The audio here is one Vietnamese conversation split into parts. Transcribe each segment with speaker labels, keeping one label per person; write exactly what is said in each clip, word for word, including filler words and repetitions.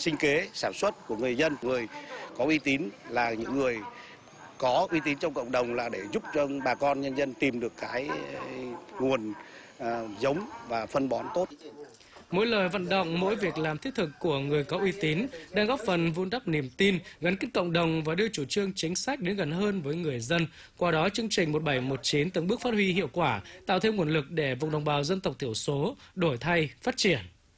Speaker 1: sinh kế sản xuất của người dân. Người có uy tín là những người có uy tín trong cộng đồng, là để giúp cho bà con nhân dân tìm được cái nguồn uh, giống và phân bón tốt.
Speaker 2: Mỗi lời vận động, mỗi việc làm thiết thực của người có uy tín đang góp phần vun đắp niềm tin, gắn kết cộng đồng và đưa chủ trương chính sách đến gần hơn với người dân. Qua đó, chương trình một bảy một chín từng bước phát huy hiệu quả, tạo thêm nguồn lực để vùng đồng bào dân tộc thiểu số đổi thay, phát triển.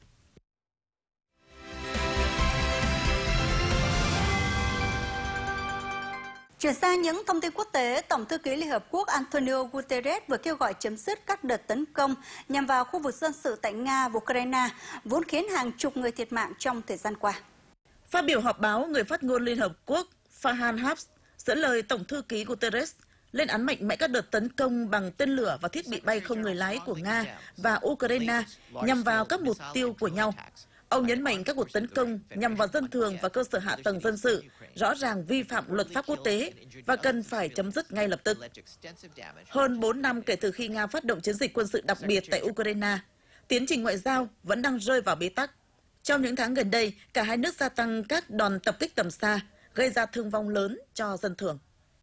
Speaker 3: Chuyển sang những thông tin quốc tế, Tổng thư ký Liên Hợp Quốc Antonio Guterres vừa kêu gọi chấm dứt các đợt tấn công nhằm vào khu vực dân sự tại Nga và Ukraine, vốn khiến hàng chục người thiệt mạng trong thời gian qua.
Speaker 4: Phát biểu họp báo, người phát ngôn Liên Hợp Quốc Farhan Haq dẫn lời Tổng thư ký Guterres lên án mạnh mẽ các đợt tấn công bằng tên lửa và thiết bị bay không người lái của Nga và Ukraine nhằm vào các mục tiêu của nhau. Ông nhấn mạnh các cuộc tấn công nhằm vào dân thường và cơ sở hạ tầng dân sự rõ ràng vi phạm luật pháp quốc tế và cần phải chấm dứt ngay lập tức. Hơn bốn năm kể từ khi Nga phát động chiến dịch quân sự đặc biệt tại Ukraine, tiến trình ngoại giao vẫn đang rơi vào bế tắc. Trong những tháng gần đây, cả hai nước gia tăng các đòn tập kích tầm xa, gây ra thương vong lớn cho dân thường.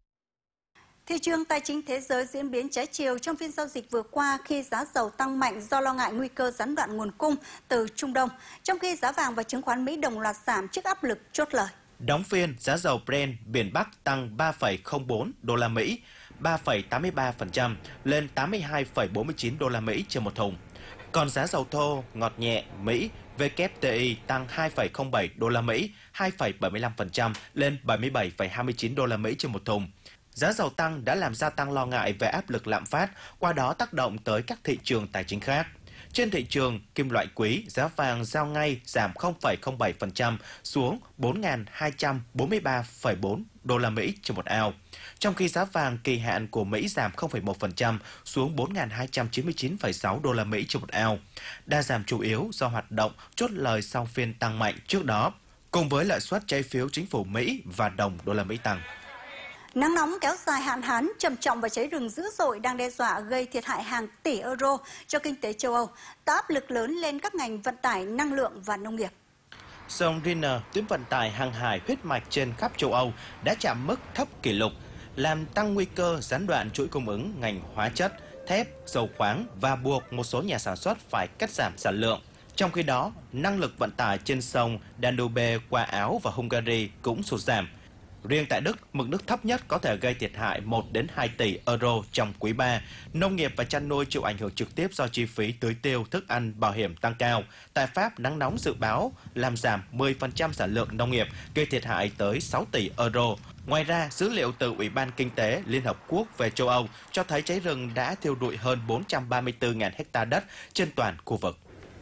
Speaker 3: Thị trường tài chính thế giới diễn biến trái chiều trong phiên giao dịch vừa qua khi giá dầu tăng mạnh do lo ngại nguy cơ gián đoạn nguồn cung từ Trung Đông, trong khi giá vàng và chứng khoán Mỹ đồng loạt giảm trước áp lực chốt lời.
Speaker 5: Đóng phiên, giá dầu Brent biển Bắc tăng ba phẩy không bốn đô la Mỹ, ba phẩy tám mươi ba phần trăm lên tám mươi hai phẩy bốn mươi chín đô la Mỹ trên một thùng. Còn giá dầu thô ngọt nhẹ Mỹ W T I tăng hai phẩy không bảy đô la Mỹ, hai phẩy bảy mươi lăm phần trăm lên bảy mươi bảy phẩy hai mươi chín đô la Mỹ trên một thùng. Giá dầu tăng đã làm gia tăng lo ngại về áp lực lạm phát, qua đó tác động tới các thị trường tài chính khác. Trên thị trường kim loại quý, giá vàng giao ngay giảm không phẩy không bảy phần trăm xuống bốn nghìn hai trăm bốn mươi ba phẩy bốn đô la Mỹ trên một ounce, trong khi giá vàng kỳ hạn của Mỹ giảm không phẩy một phần trăm xuống bốn nghìn hai trăm chín mươi chín phẩy sáu đô la Mỹ trên một ounce. Đa giảm chủ yếu do hoạt động chốt lời sau phiên tăng mạnh trước đó, cùng với lợi suất trái phiếu chính phủ Mỹ và đồng đô la Mỹ tăng.
Speaker 3: Nắng nóng kéo dài, hạn hán trầm trọng và cháy rừng dữ dội đang đe dọa gây thiệt hại hàng tỷ euro cho kinh tế châu Âu, tạo áp lực lớn lên các ngành vận tải, năng lượng và nông nghiệp.
Speaker 5: Sông Rhine, tuyến vận tải hàng hải huyết mạch trên khắp châu Âu, đã chạm mức thấp kỷ lục, làm tăng nguy cơ gián đoạn chuỗi cung ứng ngành hóa chất, thép, dầu khoáng và buộc một số nhà sản xuất phải cắt giảm sản lượng. Trong khi đó, năng lực vận tải trên sông Danube qua Áo và Hungary cũng sụt giảm. Riêng tại Đức, mực nước thấp nhất có thể gây thiệt hại một đến hai tỷ euro trong quý ba. Nông nghiệp và chăn nuôi chịu ảnh hưởng trực tiếp do chi phí tưới tiêu, thức ăn, bảo hiểm tăng cao. Tại Pháp, nắng nóng dự báo làm giảm mười phần trăm sản lượng nông nghiệp, gây thiệt hại tới sáu tỷ euro. Ngoài ra, dữ liệu từ Ủy ban Kinh tế Liên Hợp Quốc về châu Âu cho thấy cháy rừng đã thiêu rụi hơn bốn trăm ba mươi tư nghìn hectare đất trên toàn khu vực.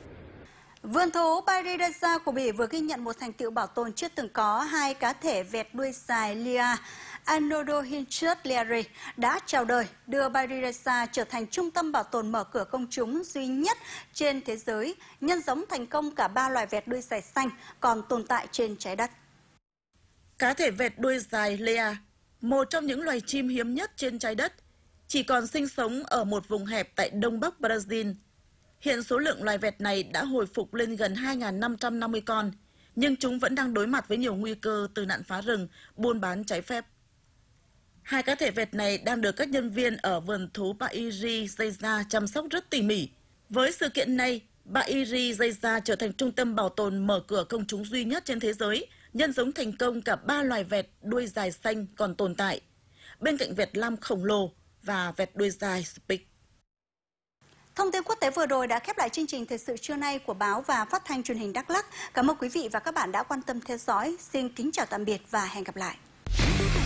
Speaker 3: Vườn thú Paradisa của Bỉ vừa ghi nhận một thành tựu bảo tồn chưa từng có. Hai cá thể vẹt đuôi dài Lia Anodohinchus leari đã chào đời, đưa Paradisa trở thành trung tâm bảo tồn mở cửa công chúng duy nhất trên thế giới, nhân giống thành công cả ba loài vẹt đuôi dài xanh còn tồn tại trên trái đất.
Speaker 4: Cá thể vẹt đuôi dài Lea, một trong những loài chim hiếm nhất trên trái đất, chỉ còn sinh sống ở một vùng hẹp tại đông bắc Brazil. Hiện số lượng loài vẹt này đã hồi phục lên gần hai nghìn năm trăm năm mươi con, nhưng chúng vẫn đang đối mặt với nhiều nguy cơ từ nạn phá rừng, buôn bán trái phép. Hai cá thể vẹt này đang được các nhân viên ở vườn thú Bairi Zeisa chăm sóc rất tỉ mỉ. Với sự kiện này, Bairi Zeisa trở thành trung tâm bảo tồn mở cửa công chúng duy nhất trên thế giới, nhân giống thành công cả ba loài vẹt đuôi dài xanh còn tồn tại, bên cạnh vẹt lam khổng lồ và vẹt đuôi dài Spix.
Speaker 3: Thông tin quốc tế vừa rồi đã khép lại chương trình thời sự trưa nay của báo và phát thanh truyền hình Đắk Lắk. Cảm ơn quý vị và các bạn đã quan tâm theo dõi. Xin kính chào tạm biệt và hẹn gặp lại.